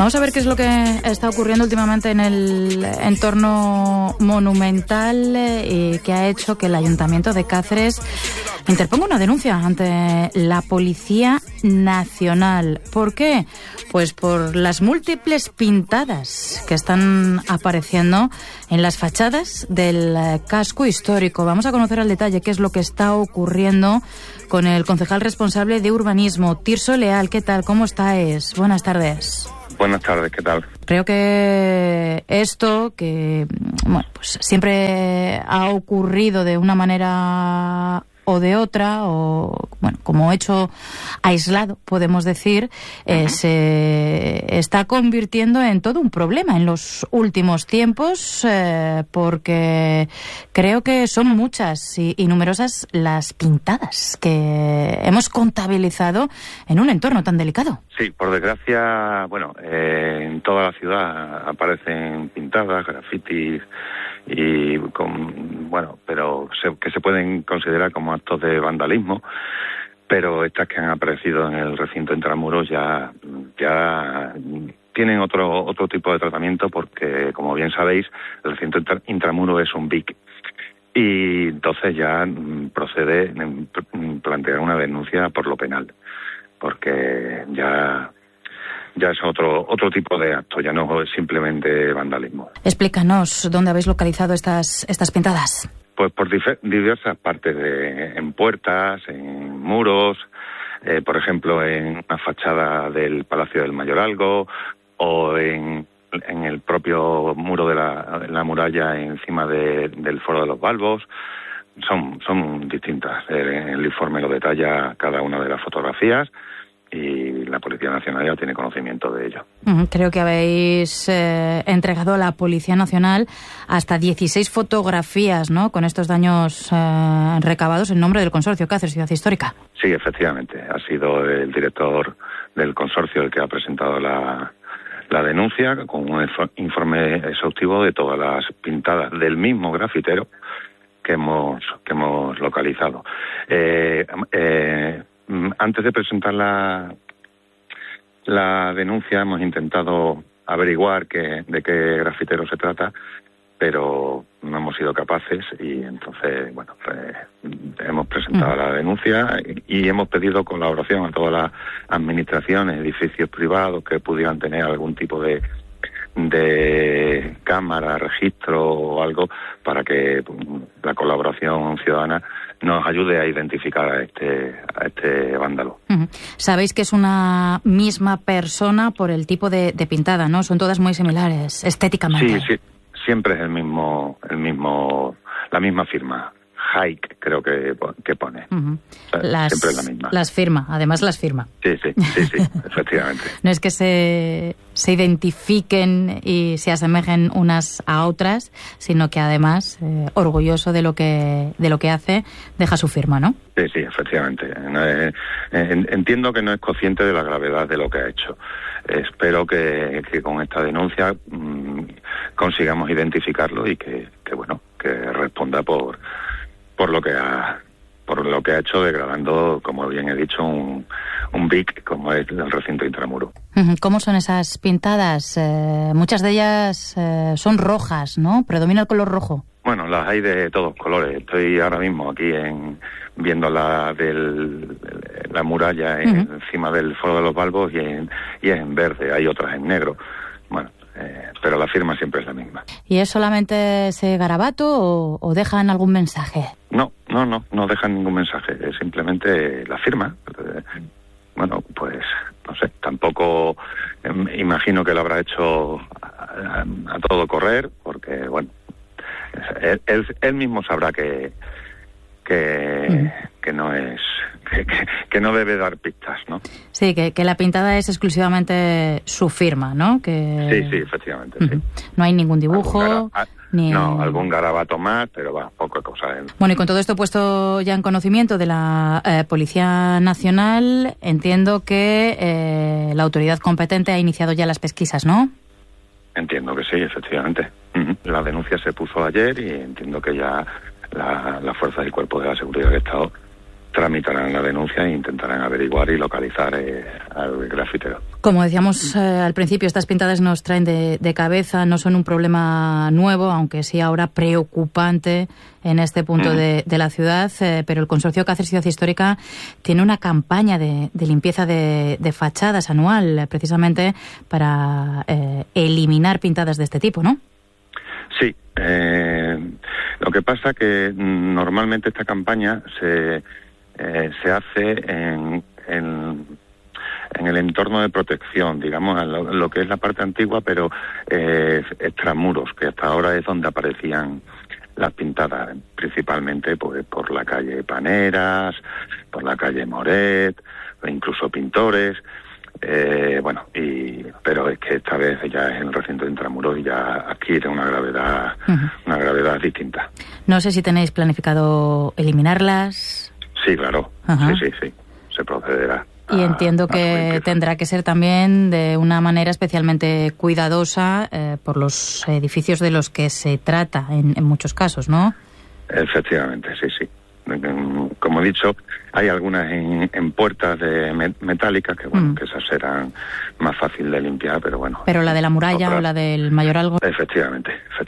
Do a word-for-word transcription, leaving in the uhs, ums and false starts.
Vamos a ver qué es lo que está ocurriendo últimamente en el entorno monumental y que ha hecho que el Ayuntamiento de Cáceres interponga una denuncia ante la Policía Nacional. ¿Por qué? Pues por las múltiples pintadas que están apareciendo en las fachadas del casco histórico. Vamos a conocer al detalle qué es lo que está ocurriendo con el concejal responsable de urbanismo, Tirso Leal. ¿Qué tal? ¿Cómo estáis? Buenas tardes. Buenas tardes, ¿qué tal? Creo que esto, que bueno, pues siempre ha ocurrido de una manera o de otra, o bueno, como hecho aislado, podemos decir, eh, uh-huh. se está convirtiendo en todo un problema en los últimos tiempos, eh, porque creo que son muchas y, y numerosas las pintadas que hemos contabilizado en un entorno tan delicado. Sí, por desgracia, bueno, eh, en toda la ciudad aparecen pintadas, grafitis, y con, bueno, pero se, que se pueden considerar como actos de vandalismo, pero estas que han aparecido en el recinto intramuros ya ya tienen otro otro tipo de tratamiento, porque, como bien sabéis, el recinto intramuros es un B I C y entonces ya procede plantear una denuncia por lo penal, porque ya ya es otro otro tipo de acto, ya no es simplemente vandalismo. Explícanos dónde habéis localizado estas estas pintadas. Pues por dif- diversas partes, de, en puertas, en muros, eh, por ejemplo en una fachada del Palacio del Mayoralgo, o en, en el propio muro de la, de la muralla encima de, del Foro de los Balbos. Son, son distintas. El informe lo detalla cada una de las fotografías, y la Policía Nacional ya tiene conocimiento de ello. Creo que habéis eh, entregado a la Policía Nacional hasta dieciséis fotografías, ¿no?, con estos daños eh, recabados en nombre del Consorcio Cáceres Ciudad Histórica. Sí, efectivamente. Ha sido el director del consorcio el que ha presentado la, la denuncia, con un informe exhaustivo de todas las pintadas del mismo grafitero que hemos, que hemos localizado. Eh, eh, Antes de presentar la, la denuncia hemos intentado averiguar que, de qué grafitero se trata, pero no hemos sido capaces, y entonces, bueno, pues, hemos presentado la denuncia y, y hemos pedido colaboración a todas las administraciones, edificios privados que pudieran tener algún tipo de, de cámara, registro o algo, para que la colaboración ciudadana nos ayude a identificar a este a este vándalo. Uh-huh. Sabéis que es una misma persona por el tipo de, de pintada, ¿no? Son todas muy similares estéticamente. Sí, sí, siempre es el mismo el mismo la misma firma. Hike, creo que, que pone. Uh-huh. O sea, las, siempre es la misma. Las firma, además las firma. Sí, sí, sí, sí, efectivamente. No es que se, se identifiquen y se asemejen unas a otras, sino que además, eh, orgulloso de lo que de lo que hace, deja su firma, ¿no? Sí, sí, efectivamente. Eh, eh, entiendo que no es consciente de la gravedad de lo que ha hecho. Eh, espero que, que con esta denuncia mmm, consigamos identificarlo y que, que, bueno, que responda por por lo que ha por lo que ha hecho, degradando, como bien he dicho, un, un B I C como es el recinto intramuro. ¿Cómo son esas pintadas? Eh, muchas de ellas eh, son rojas, ¿no? ¿Predomina el color rojo? Bueno, las hay de todos colores. Estoy ahora mismo aquí en viendo la del la muralla en, uh-huh. encima del Foro de los Balbos, y, en, y es en verde. Hay otras en negro. Bueno, eh, pero la firma siempre es la misma. ¿Y es solamente ese garabato o, o dejan algún mensaje? No, no, no, no dejan ningún mensaje. Es simplemente la firma. Bueno, pues no sé, tampoco eh, imagino que lo habrá hecho a, a, a todo correr, porque bueno, él, él, él mismo sabrá que que, mm. que no es que, que, que no debe dar pistas, ¿no? Sí, que, que la pintada es exclusivamente su firma, ¿no? Que... Sí, sí, efectivamente, uh-huh. sí. No hay ningún dibujo. Gara... Ni... No, algún garabato más, pero va, poca cosa. ¿eh? Bueno, y con todo esto puesto ya en conocimiento de la eh, Policía Nacional, entiendo que eh, la autoridad competente ha iniciado ya las pesquisas, ¿no? Entiendo que sí, efectivamente. Uh-huh. La denuncia se puso ayer y entiendo que ya la, la fuerza del Cuerpo de la Seguridad del Estado tramitarán la denuncia e intentarán averiguar y localizar eh, al grafitero. Como decíamos eh, al principio, estas pintadas nos traen de, de cabeza, no son un problema nuevo, aunque sí ahora preocupante en este punto mm. de, de la ciudad, eh, pero el Consorcio Cáceres Ciudad Histórica tiene una campaña de, de limpieza de, de fachadas anual, eh, precisamente para eh, eliminar pintadas de este tipo, ¿no? Sí. Eh, lo que pasa que normalmente esta campaña se... Eh, se hace en, en, en el entorno de protección, digamos, lo, lo que es la parte antigua, pero eh, extramuros, que hasta ahora es donde aparecían las pintadas, principalmente pues, por la calle Paneras, por la calle Moret, o incluso pintores. Eh, bueno, y pero es que esta vez ya es en el recinto de intramuros y ya adquiere una gravedad, uh-huh. una gravedad distinta. No sé si tenéis planificado eliminarlas. Sí, claro. Ajá. Sí, sí, sí. Se procederá. Y a, entiendo que tendrá que ser también de una manera especialmente cuidadosa eh, por los edificios de los que se trata en, en muchos casos, ¿no? Efectivamente, sí, sí. Como he dicho, hay algunas en, en puertas de met- metálicas que, bueno, mm. que esas serán más fácil de limpiar, pero bueno. Pero la de la muralla otras... o la del Mayoralgo. Efectivamente, efectivamente.